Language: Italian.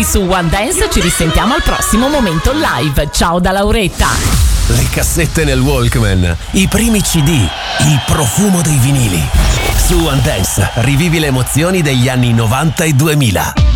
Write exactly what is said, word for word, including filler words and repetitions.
Su One Dance ci risentiamo al prossimo momento live. Ciao da Lauretta. Le cassette nel Walkman, i primi C D, il profumo dei vinili. Su One Dance rivivi le emozioni degli anni novanta e duemila.